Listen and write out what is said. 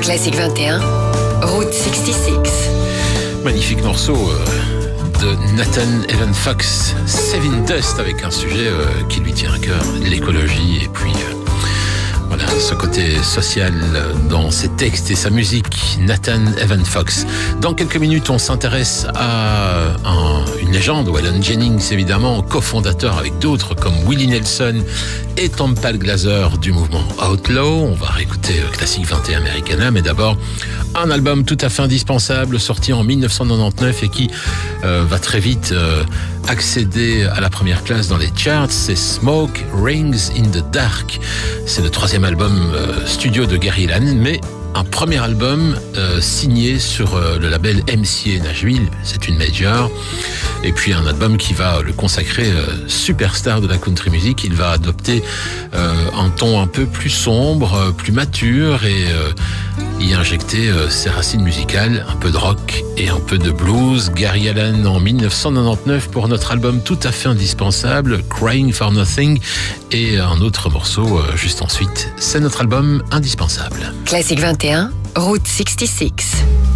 Classique 21, Route 66. Magnifique morceau de Nathan Evan Fox, Saving Dust, avec un sujet qui lui tient à cœur, l'écologie et puis voilà, ce côté social dans ses textes et sa musique. Nathan Evan Fox. Dans quelques minutes, on s'intéresse à une légende, Waylon Jennings évidemment, cofondateur avec d'autres comme Willie Nelson et Tom Palglaser du mouvement Outlaw. On va réécouter Classique 21 Americana, mais d'abord un album tout à fait indispensable sorti en 1999 et qui va très vite accéder à la première place dans les charts. C'est Smoke Rings in the Dark. C'est le troisième album studio de Gary Allan, mais un premier album signé sur le label MCA Nashville, c'est une major, et puis un album qui va le consacrer superstar de la country music. Il va adopter un ton un peu plus sombre, plus mature et y injecter ses racines musicales, un peu de rock et un peu de blues. Gary Allan en 1999 pour notre album tout à fait indispensable, Crying for Nothing, et un autre morceau juste ensuite. C'est notre album indispensable. Classique 21, Route 66.